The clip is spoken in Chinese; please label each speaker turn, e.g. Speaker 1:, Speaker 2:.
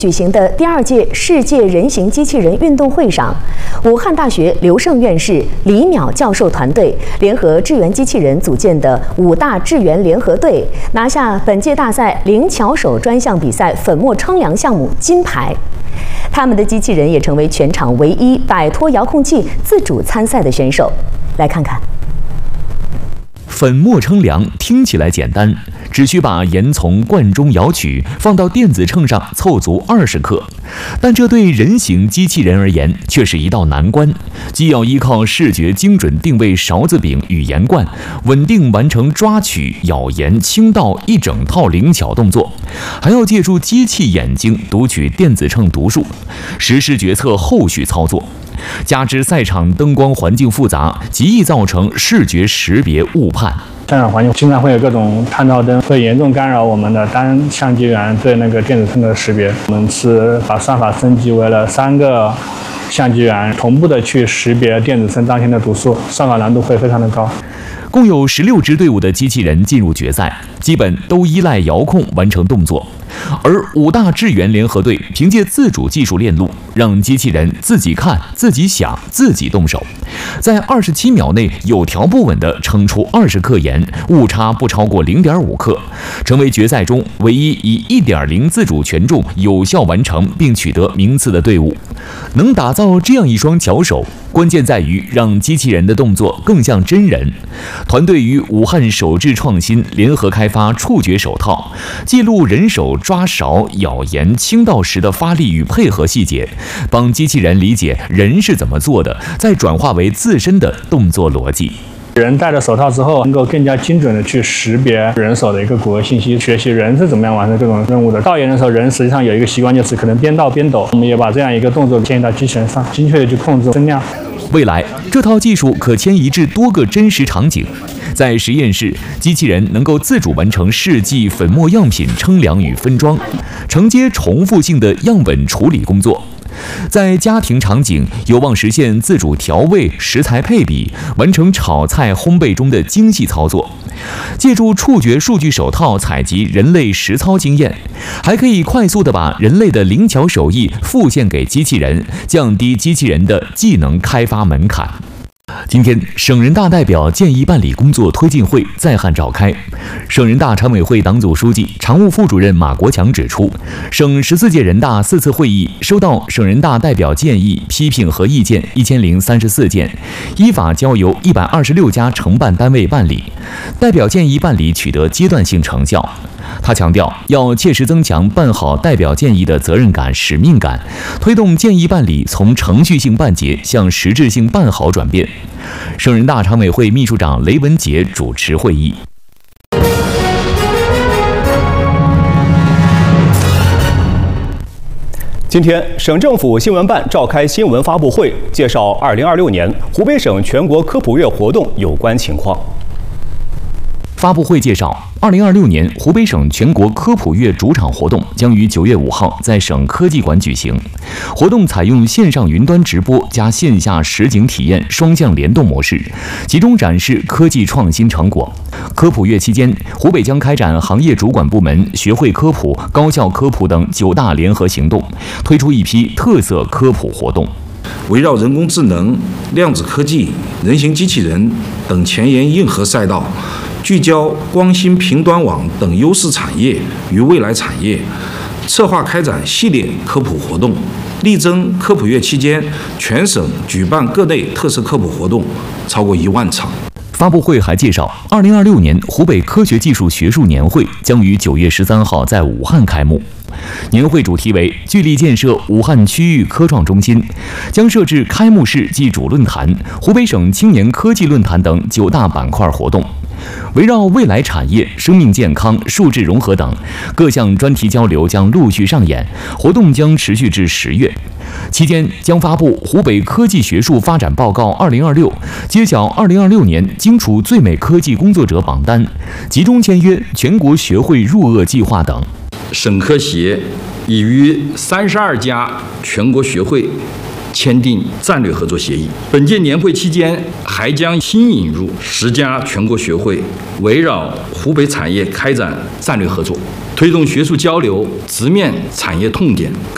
Speaker 1: 举行的第2届世界人形机器人运动会上，武汉大学刘胜院士、李淼教授团队联合智源机器人组建的5大智源联合队，拿下本届大赛灵巧手专项比赛粉末称量项目金牌。他们的机器人也成为全场唯一摆脱遥控器自主参赛的选手。来看看。
Speaker 2: 粉末称量听起来简单，只需把盐从罐中舀取，放到电子秤上凑足20克。但这对人形机器人而言却是一道难关，既要依靠视觉精准定位勺子柄与盐罐，稳定完成抓取、舀盐、倾倒一整套灵巧动作，还要借助机器眼睛读取电子秤读数，实施决策后续操作。 加之赛场灯光环境复杂，极易造成视觉识别误判。
Speaker 3: 赛场环境经常会有各种探照灯，会严重干扰我们的单相机源对那个电子秤的识别。我们是把算法升级为了3个相机源同步的去识别电子秤当前的读数，算法难度会非常的高。
Speaker 2: 共有16支队伍的机器人进入决赛，基本都依赖遥控完成动作。而5大智源联合队凭借自主技术链路，让机器人自己看、自己想、自己动手，在27秒内有条不紊地称出20克盐，误差不超过0.5克，成为决赛中唯一以1.0自主权重有效完成并取得名次的队伍。能打造这样一双巧手，关键在于让机器人的动作更像真人。 团队与武汉手制创新联合开发触觉手套，记录人手抓勺、舀盐、倾倒时的发力与配合细节，帮机器人理解人是怎么做的，再转化为自身的动作逻辑。
Speaker 3: 人戴了手套之后，能够更加精准的去识别人手的一个骨骼信息，学习人是怎么样完成这种任务的。倒盐的时候，人实际上有一个习惯，就是可能边倒边抖。我们也把这样一个动作迁移到机器人上，精确的去控制增量。
Speaker 2: 未来，这套技术可迁移至多个真实场景。在实验室，机器人能够自主完成试剂粉末样品称量与分装，承接重复性的样本处理工作。 在家庭场景，有望实现自主调味、食材配比，完成炒菜、烘焙中的精细操作。借助触觉数据手套采集人类实操经验，还可以快速地把人类的灵巧手艺复现给机器人，降低机器人的技能开发门槛。 今天，省人大代表建议办理工作推进会在汉召开。省人大常委会党组书记、常务副主任马国强指出，省14届人大4次会议收到省人大代表建议、批评和意见1034件，依法交由126家承办单位办理，代表建议办理取得阶段性成效。 他强调，要切实增强办好代表建议的责任感、使命感，推动建议办理从程序性办结向实质性办好转变。省人大常委会秘书长雷文杰主持会议。
Speaker 4: 今天，省政府新闻办召开新闻发布会，介绍2026年湖北省全国科普月活动有关情况。
Speaker 2: 发布会介绍，2026年湖北省全国科普月主场活动将于9月5号在省科技馆举行。活动采用线上云端直播加线下实景体验双向联动模式，集中展示科技创新成果。科普月期间，湖北将开展行业主管部门、学会科普、高校科普等9大联合行动，推出一批特色科普活动。
Speaker 5: 围绕人工智能、量子科技、人形机器人等前沿硬核赛道，聚焦光芯频端网等优势产业与未来产业，策划开展系列科普活动，力争科普月期间全省举办各类特色科普活动超过1万场。
Speaker 2: 发布会还介绍，2026年湖北科学技术学术年会将于9月13号在武汉开幕。年会主题为“聚力建设武汉区域科创中心”，将设置开幕式暨主论坛、湖北省青年科技论坛等9大板块活动。围绕未来产业、生命健康、数字融合等各项专题交流将陆续上演，活动将持续至10月。 期间将发布湖北科技学术发展报告2026，揭晓2026年荆楚最美科技工作者榜单，集中签约全国学会入鄂计划等。
Speaker 6: 省科协已与32家全国学会签订战略合作协议。本届年会期间，还将新引入10家全国学会，围绕湖北产业开展战略合作，推动学术交流，直面产业痛点。